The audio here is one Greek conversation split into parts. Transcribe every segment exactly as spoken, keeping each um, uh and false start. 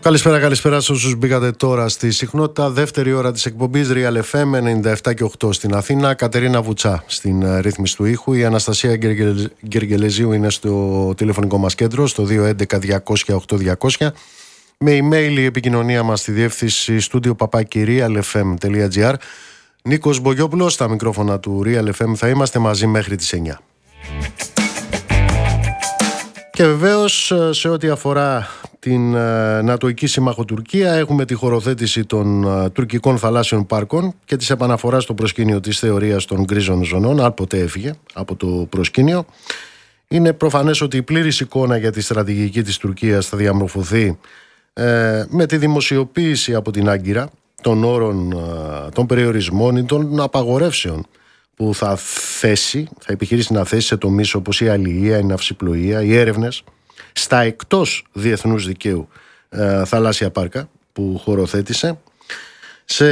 Καλησπέρα, καλησπέρα σε όσους μπήκατε τώρα στη συχνότητα. Δεύτερη ώρα της εκπομπής Real εφ εμ ενενήντα επτά και οκτώ στην Αθήνα. Κατερίνα Βουτσά στην ρύθμιση του ήχου. Η Αναστασία Γκεργελεζίου είναι στο τηλεφωνικό μας κέντρο, στο δύο έντεκα διακόσια οκτώ διακόσια. Με email η επικοινωνία μας στη διεύθυνση studio παπάκι real f m τελεία g r. Νίκος Μπογιόπουλος στα μικρόφωνα του Real εφ εμ. Θα είμαστε μαζί μέχρι τις εννιά. Και βεβαίως σε ό,τι αφορά την νατοϊκή σύμμαχο Τουρκία έχουμε τη χωροθέτηση των τουρκικών θαλάσσιων πάρκων και της επαναφοράς στο προσκήνιο της θεωρίας των γκρίζων ζωνών, αν ποτέ έφυγε από το προσκήνιο. Είναι προφανές ότι η πλήρης εικόνα για τη στρατηγική της Τουρκίας θα διαμορφωθεί ε, με τη δημοσιοποίηση από την Άγκυρα των όρων ε, των περιορισμών ή των απαγορεύσεων που θα θέσει, θα επιχειρήσει να θέσει σε τομείς όπως η αλληλεία, η ναυσιπλοεία, οι έρευνες στα εκτός διεθνούς δικαίου ε, θαλάσσια πάρκα που χωροθέτησε. Σε,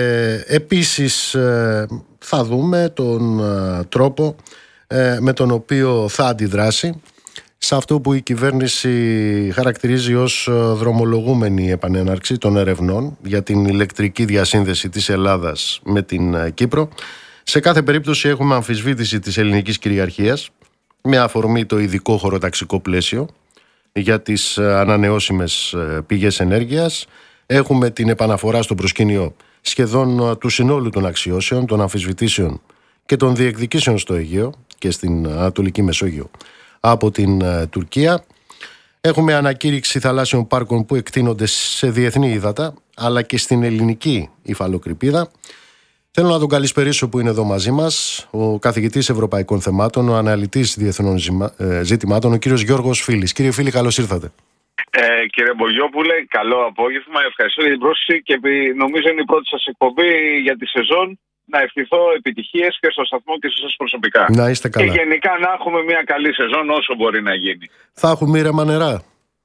επίσης ε, θα δούμε τον ε, τρόπο ε, με τον οποίο θα αντιδράσει σε αυτό που η κυβέρνηση χαρακτηρίζει ως δρομολογούμενη επανέναρξη των ερευνών για την ηλεκτρική διασύνδεση της Ελλάδας με την ε, Κύπρο. Σε κάθε περίπτωση έχουμε αμφισβήτηση της ελληνικής κυριαρχίας με αφορμή το ειδικό χωροταξικό πλαίσιο για τις ανανεώσιμες πηγές ενέργειας. Έχουμε την επαναφορά στο προσκήνιο σχεδόν του συνόλου των αξιώσεων, των αμφισβητήσεων και των διεκδικήσεων στο Αιγαίο και στην Ανατολική Μεσόγειο από την Τουρκία. Έχουμε ανακήρυξη θαλάσσιων πάρκων που εκτείνονται σε διεθνή ύδατα αλλά και στην ελληνική υφαλοκρηπίδα. Θέλω να τον καλησπερίσω που είναι εδώ μαζί μας ο καθηγητής Ευρωπαϊκών Θεμάτων, ο αναλυτής διεθνών ζητημάτων, ο κύριος Γιώργος Φίλης. Κύριε Φίλη, καλώς ήρθατε. Ε, κύριε Μπογιόπουλε, καλό απόγευμα. Ευχαριστώ για την πρόσκληση και νομίζω είναι η πρώτη σας εκπομπή για τη σεζόν. Να ευχηθώ επιτυχίες και στο σταθμό και σε εσάς προσωπικά. Να είστε καλά. Και γενικά να έχουμε μια καλή σεζόν όσο μπορεί να γίνει. Θα έχουμε ήρεμα νερά?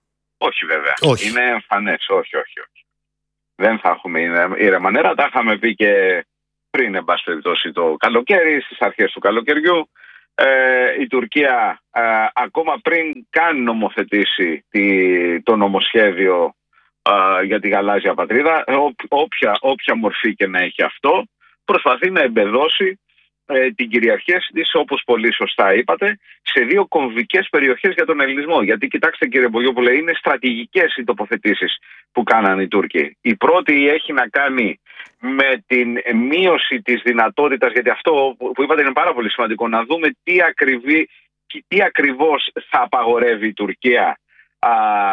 Όχι βέβαια. Όχι. Είναι εμφανές. Όχι, όχι, όχι. Δεν θα έχουμε ήρεμα νερά. Τα είχαμε πει και πριν, εν πάση περιπτώσει, το καλοκαίρι, στις αρχές του καλοκαιριού. Ε, η Τουρκία ε, ακόμα πριν καν νομοθετήσει τη, το νομοσχέδιο ε, για τη γαλάζια πατρίδα, ό, όποια, όποια μορφή και να έχει αυτό, προσπαθεί να εμπεδώσει ε, την κυριαρχία της, όπως πολύ σωστά είπατε, σε δύο κομβικές περιοχές για τον ελληνισμό. Γιατί κοιτάξτε, κύριε Μπογιόπουλε, είναι στρατηγικές οι τοποθετήσεις που κάνανε οι Τούρκοι. Η πρώτη έχει να κάνει με την μείωση της δυνατότητας, γιατί αυτό που είπατε είναι πάρα πολύ σημαντικό, να δούμε τι, ακριβή, τι ακριβώς θα απαγορεύει η Τουρκία α,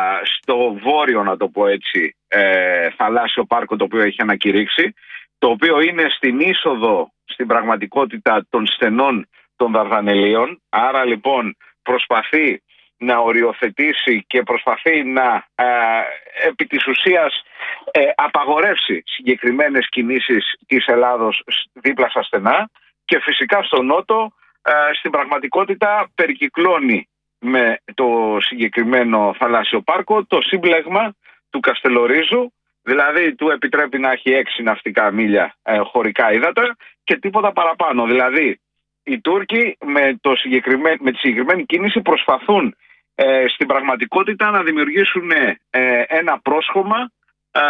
στο βόρειο, να το πω έτσι, ε, θαλάσσιο πάρκο το οποίο έχει ανακηρύξει, το οποίο είναι στην είσοδο στην πραγματικότητα των στενών των Δαρδανελίων. Άρα λοιπόν προσπαθεί να οριοθετήσει και προσπαθεί να ε, επί της ουσίας ε, απαγορεύσει συγκεκριμένες κινήσεις της Ελλάδος δίπλα στα στενά και φυσικά στο νότο ε, στην πραγματικότητα περικυκλώνει με το συγκεκριμένο θαλάσσιο πάρκο το σύμπλεγμα του Καστελορίζου, δηλαδή του επιτρέπει να έχει έξι ναυτικά μίλια ε, χωρικά ύδατα και τίποτα παραπάνω. Δηλαδή οι Τούρκοι με, το συγκεκριμένο, με τη συγκεκριμένη κίνηση προσπαθούν ε, στην πραγματικότητα να δημιουργήσουν ε, ένα πρόσχωμα ε,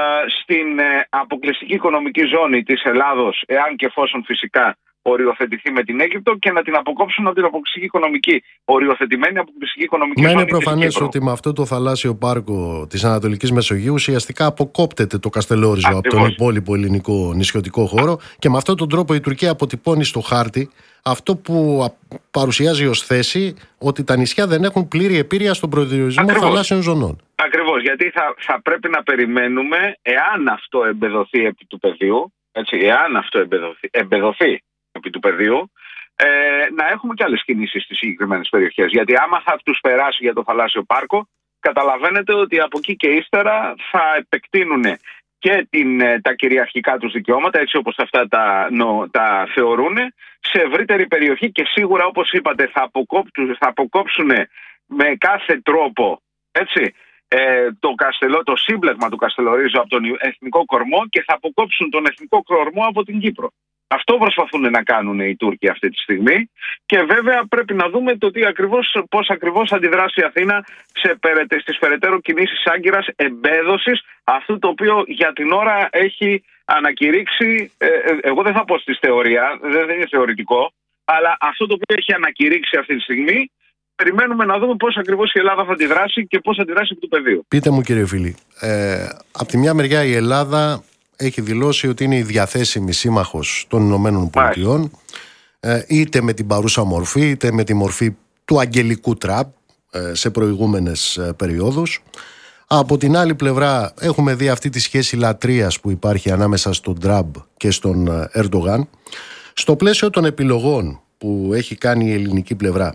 στην ε, αποκλειστική οικονομική ζώνη της Ελλάδος, εάν και εφόσον φυσικά οριοθετηθεί με την Αίγυπτο, και να την αποκόψουν από την αποκλειστική οικονομική, οριοθετημένη αποκλειστική οικονομική ζώνη. Μα είναι προφανές ότι με αυτό το θαλάσσιο πάρκο της Ανατολικής Μεσογείου ουσιαστικά αποκόπτεται το Καστελόριζο από τον υπόλοιπο ελληνικό νησιωτικό χώρο και με αυτόν τον τρόπο η Τουρκία αποτυπώνει στο χάρτη αυτό που παρουσιάζει ως θέση, ότι τα νησιά δεν έχουν πλήρη επίρρεια στον προδιορισμό θαλάσσιων ζωνών. Ακριβώς, γιατί θα, θα πρέπει να περιμένουμε, εάν αυτό εμπεδοθεί επί του πεδίου, έτσι, εάν αυτό εμπεδοθεί, εμπεδοθεί επί του πεδίου, ε, να έχουμε και άλλες κινήσεις στις συγκεκριμένες περιοχές. Γιατί άμα θα τους περάσει για το θαλάσσιο πάρκο, καταλαβαίνετε ότι από εκεί και ύστερα θα επεκτείνουν και την, τα κυριαρχικά τους δικαιώματα, έτσι όπως αυτά τα, νο, τα θεωρούν, σε ευρύτερη περιοχή και σίγουρα, όπως είπατε, θα αποκόψουν, θα αποκόψουν με κάθε τρόπο, έτσι, ε, το, καστελό, το σύμπλεγμα του Καστελορίζου από τον εθνικό κορμό και θα αποκόψουν τον εθνικό κορμό από την Κύπρο. Αυτό προσπαθούν να κάνουν οι Τούρκοι αυτή τη στιγμή και βέβαια πρέπει να δούμε το τι ακριβώς, πώς ακριβώς αντιδράσει η Αθήνα σε, στις περαιτέρω κινήσεις άγκυρας εμπέδωσης αυτού το οποίο για την ώρα έχει ανακηρύξει, ε, εγώ δεν θα πω στη θεωρία, δεν, δεν είναι θεωρητικό, αλλά αυτό το οποίο έχει ανακηρύξει αυτή τη στιγμή, περιμένουμε να δούμε πώς ακριβώς η Ελλάδα θα αντιδράσει και πώς θα αντιδράσει από το πεδίο. Πείτε μου κύριε Φίλη, ε, από τη μια μεριά η Ελλάδα έχει δηλώσει ότι είναι η διαθέσιμη σύμμαχος των Ηνωμένων Πολιτειών, ε, είτε με την παρούσα μορφή είτε με τη μορφή του αγγελικού Τραμπ ε, σε προηγούμενες ε, περιόδους. Από την άλλη πλευρά έχουμε δει αυτή τη σχέση λατρείας που υπάρχει ανάμεσα στον Τραμπ και στον Ερντογάν. Στο πλαίσιο των επιλογών που έχει κάνει η ελληνική πλευρά,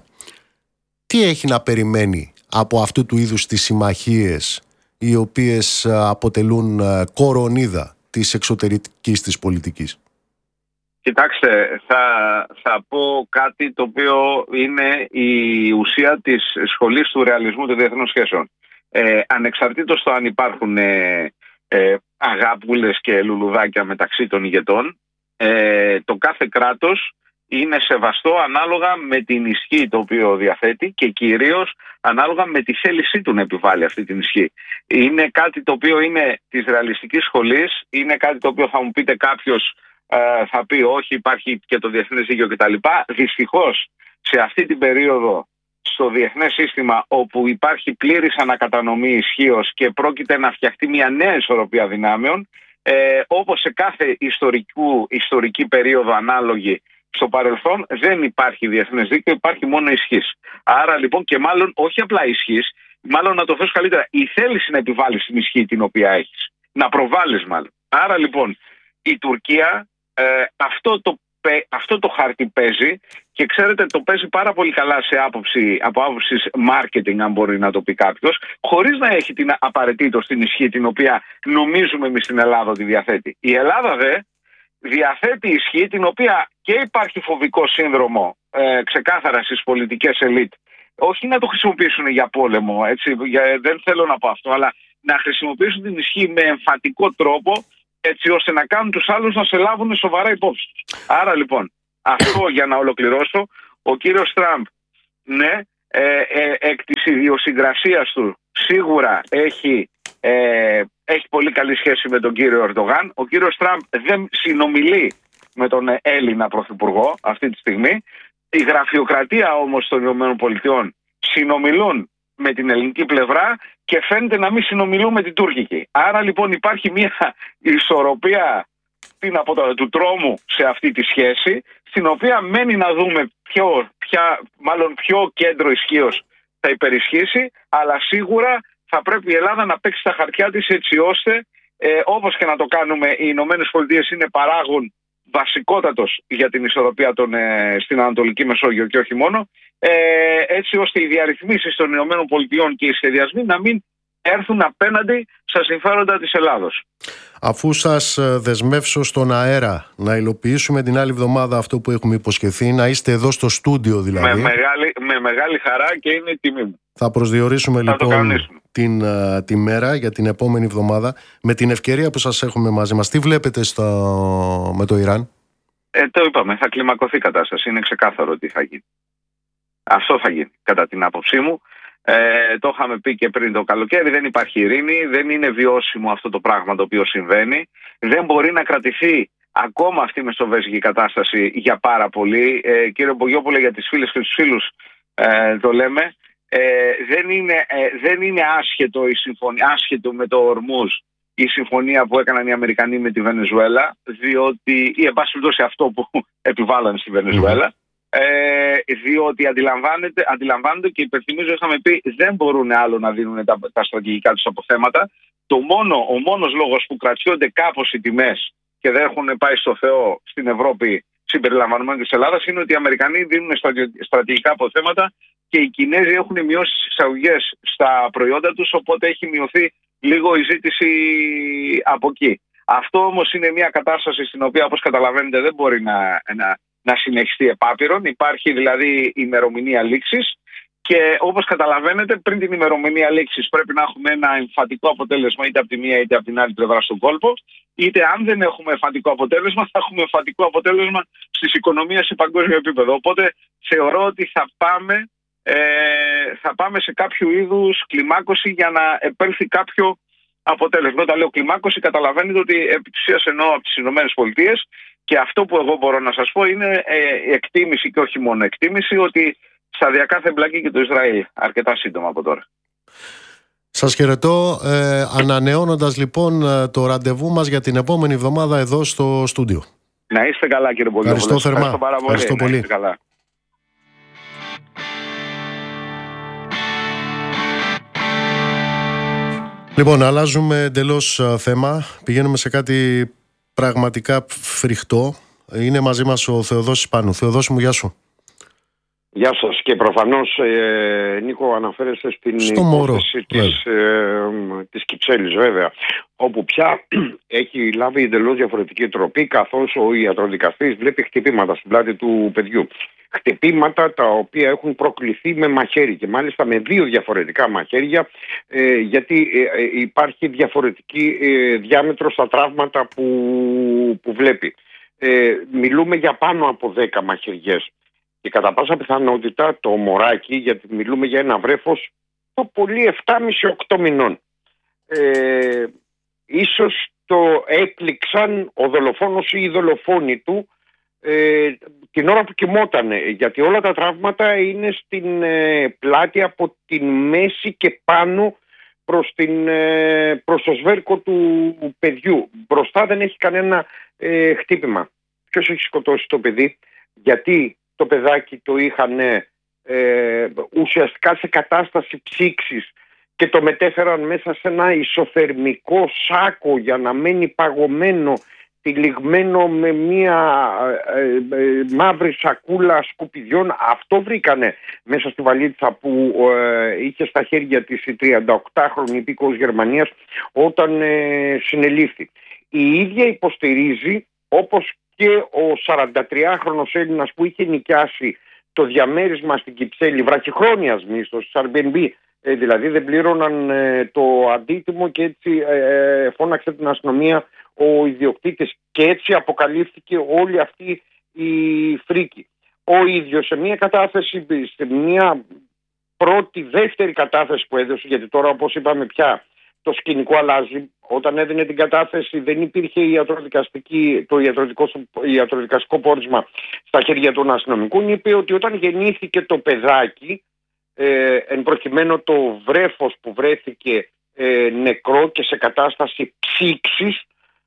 τι έχει να περιμένει από αυτού του είδους τις συμμαχίες οι οποίες αποτελούν κορονίδα της εξωτερικής της πολιτικής? Κοιτάξτε, θα, θα πω κάτι το οποίο είναι η ουσία της σχολής του ρεαλισμού των διεθνών σχέσεων. Ε, ανεξαρτήτως το αν υπάρχουν ε, ε, αγάπουλες και λουλουδάκια μεταξύ των ηγετών, ε, το κάθε κράτος είναι σεβαστό ανάλογα με την ισχύ το οποίο διαθέτει και κυρίως ανάλογα με τη θέλησή του να επιβάλλει αυτή την ισχύ. Είναι κάτι το οποίο είναι της ρεαλιστικής σχολής, είναι κάτι το οποίο θα μου πείτε κάποιος ε, θα πει όχι, υπάρχει και το διεθνές δίκαιο κτλ. Δυστυχώς σε αυτή την περίοδο στο διεθνές σύστημα όπου υπάρχει πλήρης ανακατανομή ισχύως και πρόκειται να φτιαχτεί μια νέα ισορροπία δυνάμεων, ε, όπως σε κάθε ιστορικού, ιστορική περίοδο ανάλογη στο παρελθόν, δεν υπάρχει διεθνές δίκαιο, υπάρχει μόνο ισχύς. Άρα λοιπόν, και μάλλον όχι απλά ισχύς, μάλλον να το θες καλύτερα, η θέληση να επιβάλλεις την ισχύ την οποία έχεις. Να προβάλλεις μάλλον. Άρα λοιπόν η Τουρκία ε, αυτό, το, αυτό το χάρτη παίζει και ξέρετε το παίζει πάρα πολύ καλά σε άποψη, από άποψη marketing, αν μπορεί να το πει κάποιος, χωρίς να έχει την απαραίτητο την ισχύ την οποία νομίζουμε εμείς στην Ελλάδα ότι διαθέτει. Η Ελλάδα δε διαθέτει ισχύ την οποία και υπάρχει φοβικό σύνδρομο ε, ξεκάθαρα στις πολιτικές ελίτ. Όχι να το χρησιμοποιήσουν για πόλεμο, έτσι, για, δεν θέλω να πω αυτό, αλλά να χρησιμοποιήσουν την ισχύ με εμφατικό τρόπο, έτσι ώστε να κάνουν τους άλλους να σε λάβουν σοβαρά υπόψη. Άρα λοιπόν, αυτό για να ολοκληρώσω, ο κύριος Τραμπ, ναι, ε, ε, εκ της ιδιοσυγκρασίας του σίγουρα έχει, ε, έχει πολύ καλή σχέση με τον κύριο Ερντογάν. Ο κύριος Τραμπ δεν συνομιλεί με τον Έλληνα Πρωθυπουργό αυτή τη στιγμή. Η γραφειοκρατία όμως των ΗΠΑ συνομιλούν με την ελληνική πλευρά και φαίνεται να μην συνομιλούν με την τουρκική. Άρα λοιπόν υπάρχει μια ισορροπία του τρόμου σε αυτή τη σχέση, στην οποία μένει να δούμε ποιο, ποια, μάλλον ποιο κέντρο ισχύως θα υπερισχύσει, αλλά σίγουρα θα πρέπει η Ελλάδα να παίξει τα χαρτιά της έτσι ώστε, ε, όπως και να το κάνουμε, οι Ηνωμένες Πολιτείες είναι παράγον βασικότατος για την ισορροπία των, ε, στην Ανατολική Μεσόγειο και όχι μόνο, ε, έτσι ώστε οι διαρρυθμίσεις των Ηνωμένων Πολιτειών και οι σχεδιασμοί να μην έρθουν απέναντι στα συμφέροντα της Ελλάδος. Αφού σας δεσμεύσω στον αέρα να υλοποιήσουμε την άλλη εβδομάδα αυτό που έχουμε υποσχεθεί, να είστε εδώ στο στούντιο δηλαδή. Με μεγάλη, με μεγάλη χαρά και είναι τιμή μου. Θα προσδιορίσουμε θα λοιπόν την, uh, τη μέρα για την επόμενη εβδομάδα. Με την ευκαιρία που σας έχουμε μαζί μας, τι βλέπετε στο, με το Ιράν? Ε, το είπαμε, θα κλιμακωθεί η κατάσταση. Είναι ξεκάθαρο τι θα γίνει. Αυτό θα γίνει κατά την άποψή μου. Ε, το είχαμε πει και πριν το καλοκαίρι, δεν υπάρχει ειρήνη, δεν είναι βιώσιμο αυτό το πράγμα το οποίο συμβαίνει. Δεν μπορεί να κρατηθεί ακόμα αυτή η μεσοβέζικη κατάσταση για πάρα πολύ. Ε, κύριε Μπογιόπουλε, για τις φίλες και τους φίλους ε, το λέμε. Ε, δεν, είναι, ε, δεν είναι άσχετο, η συμφωνία, άσχετο με το Ορμούζ η συμφωνία που έκαναν οι Αμερικανοί με τη Βενεζουέλα, διότι, ή εν πάση περιπτώσει αυτό που επιβάλλανε στη Βενεζουέλα, mm. ε, διότι αντιλαμβάνεται, αντιλαμβάνονται και υπενθυμίζω, είχαμε πει, δεν μπορούν άλλο να δίνουν τα, τα στρατηγικά τους αποθέματα. Το μόνο, ο μόνος λόγος που κρατιόνται κάπως οι τιμές και δεν έχουν πάει στο Θεό στην Ευρώπη συμπεριλαμβανομένου της Ελλάδας είναι ότι οι Αμερικανοί δίνουν στρατηγικά αποθέματα και οι Κινέζοι έχουν μειώσει τις εισαγωγές στα προϊόντα τους, οπότε έχει μειωθεί λίγο η ζήτηση από εκεί. Αυτό όμως είναι μια κατάσταση στην οποία, όπως καταλαβαίνετε, δεν μπορεί να, να, να συνεχιστεί επάπειρον. Υπάρχει δηλαδή ημερομηνία λήξης Και όπως καταλαβαίνετε, πριν την ημερομηνία λήξης πρέπει να έχουμε ένα εμφατικό αποτέλεσμα είτε από τη μία είτε από την άλλη πλευρά στον κόλπο. Είτε αν δεν έχουμε εμφατικό αποτέλεσμα, θα έχουμε εμφατικό αποτέλεσμα στις οικονομίες σε παγκόσμιο επίπεδο. Οπότε θεωρώ ότι θα πάμε, ε, θα πάμε σε κάποιο είδους κλιμάκωση για να επέλθει κάποιο αποτέλεσμα. Όταν λέω κλιμάκωση, καταλαβαίνετε ότι επί της ουσίας εννοώ από τις ΗΠΑ, και αυτό που εγώ μπορώ να σας πω είναι ε, εκτίμηση και όχι μόνο εκτίμηση ότι σταδιακά θα εμπλακεί και το Ισραήλ αρκετά σύντομα από τώρα. Σας χαιρετώ, ε, ανανεώνοντας λοιπόν το ραντεβού μας για την επόμενη εβδομάδα εδώ στο στούντιο. Να είστε καλά, κύριε Πολυδόπουλο. Ευχαριστώ θερμά. Ευχαριστώ πάρα πολύ. Ευχαριστώ πολύ. Να είστε καλά. Λοιπόν, αλλάζουμε εντελώς θέμα. Πηγαίνουμε σε κάτι πραγματικά φρικτό. Είναι μαζί μας ο Θεοδόσης Πάνου. Θεοδόση μου, γεια σου. Γεια σας, και προφανώς ε, Νίκο αναφέρεστε στην υπόθεση της, ε, της Κυψέλης, βέβαια, όπου πια έχει λάβει εντελώς διαφορετική τροπή, καθώς ο ιατροδικαστής βλέπει χτυπήματα στην πλάτη του παιδιού. Χτυπήματα τα οποία έχουν προκληθεί με μαχαίρι, και μάλιστα με δύο διαφορετικά μαχαίρια, ε, γιατί ε, ε, υπάρχει διαφορετική ε, διάμετρο στα τραύματα που, που βλέπει. Ε, μιλούμε για πάνω από δέκα μαχαιριές. Και κατά πάσα πιθανότητα το μωράκι, γιατί μιλούμε για ένα βρέφος, το πολύ επτά και μισό με οκτώ μηνών. Ε, ίσως το έπληξαν ο δολοφόνος ή η δολοφόνη του ε, την ώρα που κοιμότανε, γιατί όλα τα τραύματα είναι στην ε, πλάτη από την μέση και πάνω προς, την, ε, προς το σβέρκο του παιδιού. Μπροστά δεν έχει κανένα ε, χτύπημα. Ποιος έχει σκοτώσει το παιδί? Γιατί το παιδάκι το είχαν ε, ουσιαστικά σε κατάσταση ψήξης και το μετέφεραν μέσα σε ένα ισοθερμικό σάκο για να μένει παγωμένο, τυλιγμένο με μία ε, ε, μαύρη σακούλα σκουπιδιών. Αυτό βρήκανε μέσα στη βαλίτσα που ε, είχε στα χέρια της η τριανταοκτάχρονη υπήκοος Γερμανίας όταν ε, συνελήφθη. Η ίδια υποστηρίζει, όπως και ο σαραντατριάχρονος Έλληνας που είχε νοικιάσει το διαμέρισμα στην Κυψέλη, βραχυχρόνιας μίσθος, Airbnb, ε, δηλαδή δεν πλήρωναν ε, το αντίτιμο, και έτσι ε, φώναξε την αστυνομία ο ιδιοκτήτης, και έτσι αποκαλύφθηκε όλη αυτή η φρίκη. Ο ίδιος σε μια κατάθεση, σε μια πρώτη, δεύτερη κατάθεση που έδωσε, γιατί τώρα όπως είπαμε πια το σκηνικό αλλάζει. Όταν έδινε την κατάθεση δεν υπήρχε η ιατροδικαστική, το ιατροδικό, ιατροδικαστικό πόρισμα στα χέρια των αστυνομικών. Είπε ότι όταν γεννήθηκε το παιδάκι, ε, εν προκειμένου το βρέφος που βρέθηκε ε, νεκρό και σε κατάσταση ψήξης,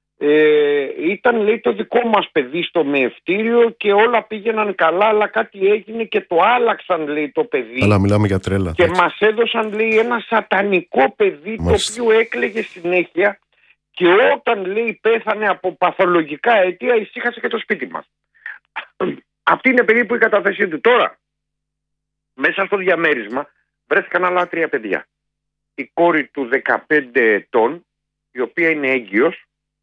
ε, ήταν, λέει, το δικό μας παιδί στο μεευτήριο και όλα πήγαιναν καλά, αλλά κάτι έγινε και το άλλαξαν, λέει, το παιδί. Αλλά μιλάμε για τρέλα. Και έτσι μας έδωσαν, λέει, ένα σατανικό παιδί. Μάλιστα. Το οποίο έκλαιγε συνέχεια, και όταν, λέει, πέθανε από παθολογικά αίτια, ησύχασε και το σπίτι μας. Αυτή είναι περίπου η καταθέσή του. Τώρα, μέσα στο διαμέρισμα βρέθηκαν άλλα τρία παιδιά. Η κόρη του δεκαπέντε ετών, η οποία είναι έγκυος,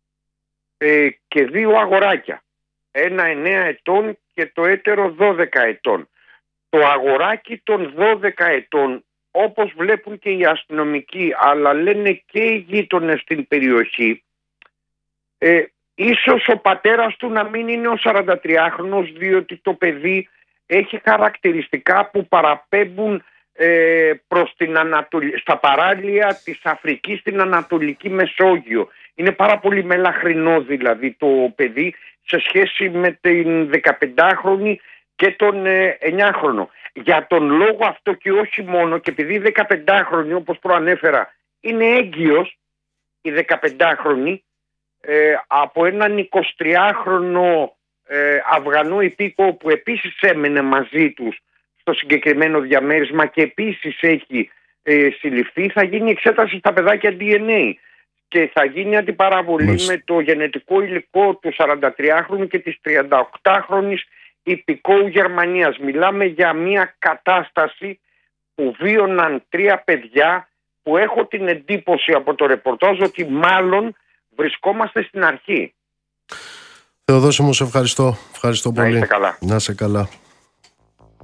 ε, και δύο αγοράκια. Ένα εννέα ετών και το έτερο δώδεκα ετών. Το αγοράκι των δώδεκα ετών, όπως βλέπουν και οι αστυνομικοί, αλλά λένε και οι γείτονες στην περιοχή, ε, ίσως ο πατέρας του να μην είναι ο σαραντατριάχρονος, διότι το παιδί έχει χαρακτηριστικά που παραπέμπουν ε, προς την Ανατολή, στα παράλια της Αφρικής στην Ανατολική Μεσόγειο. Είναι πάρα πολύ μελαχρινό δηλαδή το παιδί σε σχέση με την δεκαπεντάχρονη και τον ε, εννιάχρονο. Για τον λόγο αυτό και όχι μόνο, και επειδή η δεκαπεντάχρονη, όπως προανέφερα, είναι έγκυος, η δεκαπεντάχρονη, ε, από έναν εικοσιτριάχρονο ε, Αφγανό υπήκο που επίσης έμενε μαζί τους στο συγκεκριμένο διαμέρισμα και επίσης έχει ε, συλληφθεί, θα γίνει εξέταση στα παιδάκια ντι εν έι και θα γίνει αντιπαραβολή Μες. με το γενετικό υλικό του σαραντατριάχρονου και της τριανταοκτάχρονης υπηκόου Γερμανίας. Μιλάμε για μια κατάσταση που βίωναν τρία παιδιά, που έχω την εντύπωση από το ρεπορτάζ ότι μάλλον βρισκόμαστε στην αρχή. Θεοδόση μου, σε ευχαριστώ. Ευχαριστώ πολύ. Να είστε καλά. Να είσαι καλά.